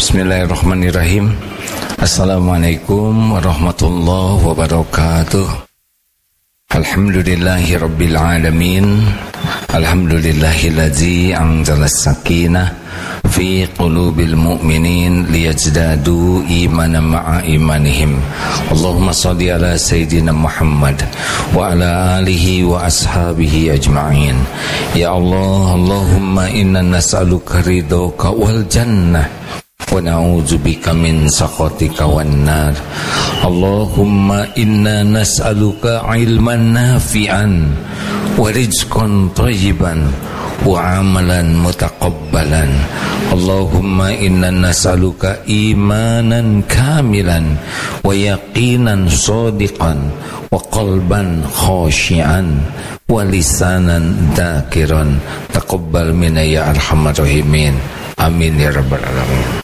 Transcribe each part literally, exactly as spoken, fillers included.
Bismillahirrahmanirrahim. Assalamualaikum warahmatullahi wabarakatuh. Alhamdulillahi rabbil alamin. Alhamdulillahillazi anzala as-sakinah fi qulubil mu'minin liyazdadu imanan ma'a imanihim. Allahumma salli ala sayyidina Muhammad wa ala alihi wa ashabihi ajma'in. Ya Allah, Allahumma inna nas'aluka ridhaka wal jannah wa na'udzubika min sakhatika wan nar. Allahumma inna nas'aluka ilman nafi'an wa rizqan thayyiban wa amalan mutaqabbalan. Allahumma inna nas'aluka imanan kamilan wa yaqinan shadiqan wa qalban khashi'an wa lisanan dhakiran. Taqabbal minna ya arhamar rahimin. Amin ya rabbal alamin.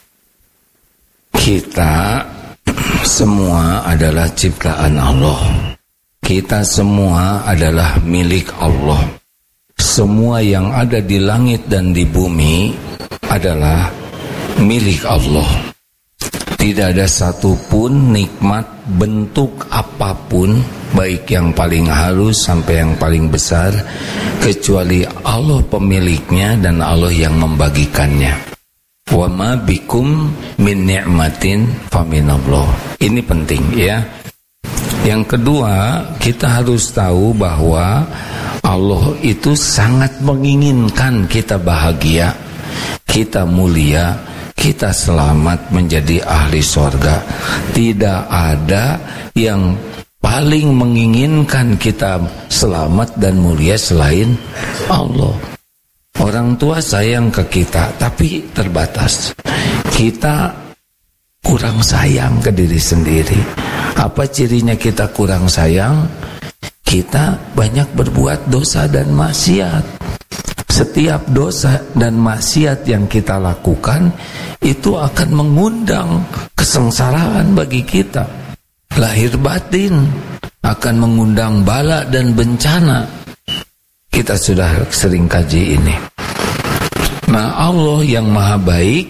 Kita semua adalah ciptaan Allah. Kita semua adalah milik Allah. Semua yang ada di langit dan di bumi adalah milik Allah. Tidak ada satupun nikmat bentuk apapun, baik yang paling halus sampai yang paling besar, kecuali Allah pemiliknya dan Allah yang membagikannya. Wa ma bikum min ni'matin faminallah. Ini penting ya. Yang kedua, kita harus tahu bahwa Allah itu sangat menginginkan kita bahagia, kita mulia, kita selamat menjadi ahli surga. Tidak ada yang paling menginginkan kita selamat dan mulia selain Allah. Orang tua sayang ke kita, tapi terbatas. Kita kurang sayang ke diri sendiri. Apa cirinya kita kurang sayang? Kita banyak berbuat dosa dan maksiat. Setiap dosa dan maksiat yang kita lakukan itu akan mengundang kesengsaraan bagi kita. Lahir batin akan mengundang bala dan bencana. Kita sudah sering kaji ini. Nah, Allah yang maha baik,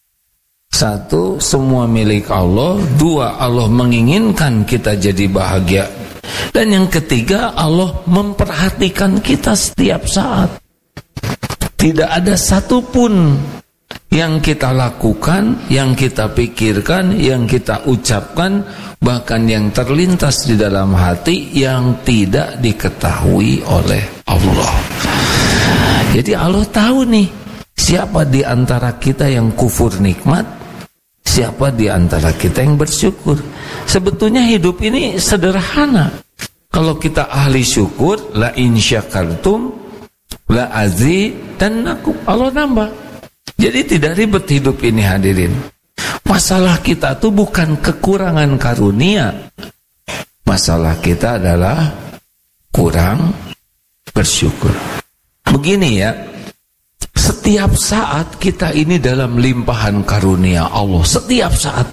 satu, semua milik Allah. Dua, Allah menginginkan kita jadi bahagia. Dan yang ketiga, Allah memperhatikan kita setiap saat. Tidak ada satupun yang kita lakukan, yang kita pikirkan, yang kita ucapkan, bahkan yang terlintas di dalam hati yang tidak diketahui oleh Allah. Jadi Allah tahu nih, siapa di antara kita yang kufur nikmat, siapa di antara kita yang bersyukur. Sebetulnya hidup ini sederhana. Kalau kita ahli syukur, la in syakartum la azidannakum, Allah nambah. Jadi tidak ribet hidup ini hadirin. Masalah kita tuh bukan kekurangan karunia. Masalah kita adalah kurang bersyukur. Begini ya, setiap saat kita ini dalam limpahan karunia Allah. Setiap saat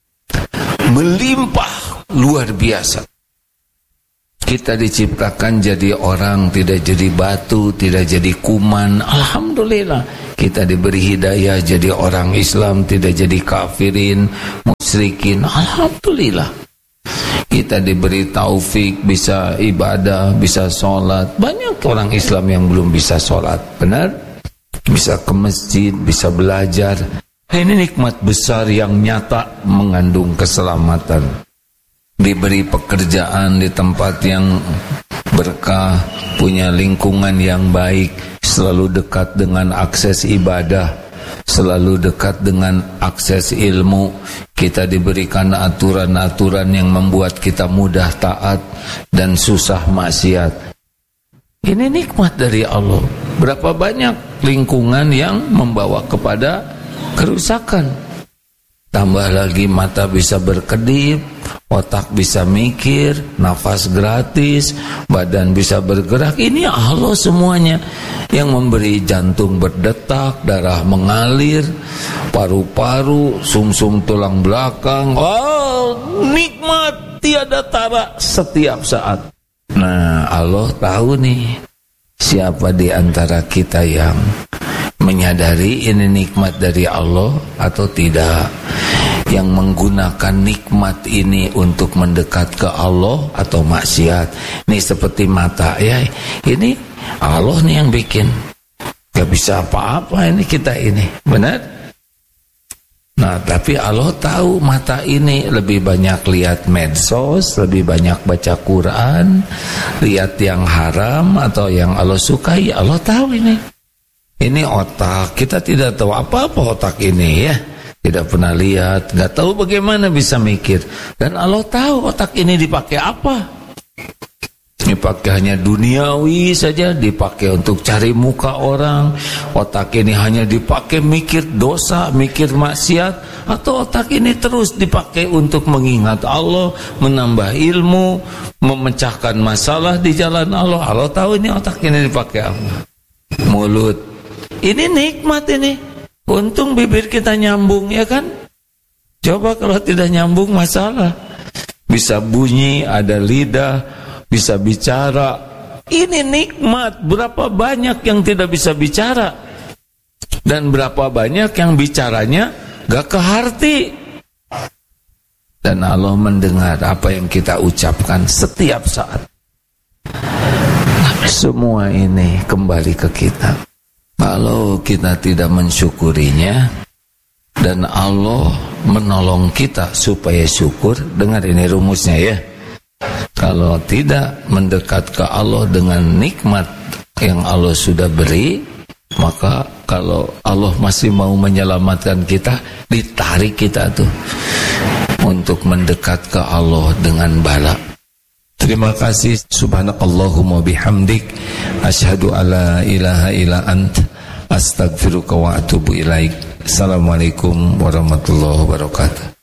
melimpah luar biasa. Kita diciptakan jadi orang, tidak jadi batu, tidak jadi kuman. Alhamdulillah. Kita diberi hidayah jadi orang Islam, tidak jadi kafirin, musyrikin. Alhamdulillah. Kita diberi taufik, bisa ibadah, bisa sholat. Banyak orang Islam yang belum bisa sholat, benar? Bisa ke masjid, bisa belajar. Ini nikmat besar yang nyata mengandung keselamatan. Diberi pekerjaan di tempat yang berkah, punya lingkungan yang baik, selalu dekat dengan akses ibadah, selalu dekat dengan akses ilmu. Kita diberikan aturan-aturan yang membuat kita mudah taat dan susah maksiat. Ini nikmat dari Allah. Berapa banyak lingkungan yang membawa kepada kerusakan. Tambah lagi mata bisa berkedip, otak bisa mikir, nafas gratis, badan bisa bergerak. Ini Allah semuanya yang memberi jantung berdetak, darah mengalir, paru-paru, sumsum tulang belakang. Oh, nikmat tiada tara setiap saat. Nah, Allah tahu nih siapa di antara kita yang menyadari ini nikmat dari Allah atau tidak, yang menggunakan nikmat ini untuk mendekat ke Allah atau maksiat. Ini seperti mata ya, ini Allah nih yang bikin, gak bisa apa-apa ini kita ini, benar? Nah, tapi Allah tahu mata ini lebih banyak lihat medsos, lebih banyak baca Quran, lihat yang haram atau yang Allah sukai, Allah tahu ini. Ini otak, kita tidak tahu apa-apa otak ini ya. Tidak pernah lihat, gak tahu bagaimana bisa mikir. Dan Allah tahu otak ini dipakai apa. Dipakai hanya duniawi saja, dipakai untuk cari muka orang. Otak ini hanya dipakai mikir dosa, mikir maksiat. Atau otak ini terus dipakai untuk mengingat Allah, menambah ilmu, memecahkan masalah di jalan Allah. Allah tahu ini otak ini dipakai apa. Mulut, ini nikmat ini. Untung bibir kita nyambung ya kan. Coba kalau tidak nyambung masalah. Bisa bunyi, ada lidah, bisa bicara. Ini nikmat. Berapa banyak yang tidak bisa bicara, dan berapa banyak yang bicaranya gak ke hati. Dan Allah mendengar apa yang kita ucapkan setiap saat. Semua ini kembali ke kita. Kalau kita tidak mensyukurinya dan Allah menolong kita supaya syukur, dengar ini rumusnya ya. Kalau tidak mendekat ke Allah dengan nikmat yang Allah sudah beri, maka kalau Allah masih mau menyelamatkan kita, ditarik kita tuh untuk mendekat ke Allah dengan bala. Terima kasih. Subhanakallahumma bihamdik, asyhadu alla ilaha illa ant, astaghfiruka wa atubu ilaik. Assalamualaikum warahmatullahi wabarakatuh.